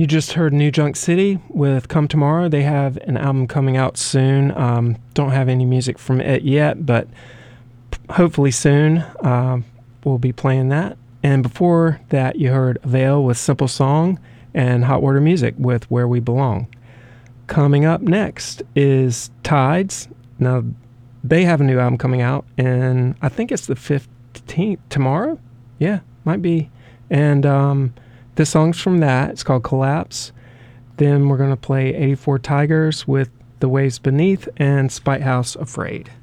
You just heard New Junk City with Come Tomorrow. They have an album coming out soon. Don't have any music from it yet, but hopefully soon we'll be playing that. And before that, you heard Avail with Simple Song and Hot Water Music with Where We Belong. Coming up next is Tides. Now, they have a new album coming out, and I think it's the 15th, tomorrow? Yeah, might be. And this song's from that. It's called Collapse. Then we're going to play 84 Tigers with The Waves Beneath and Spite House Afraid.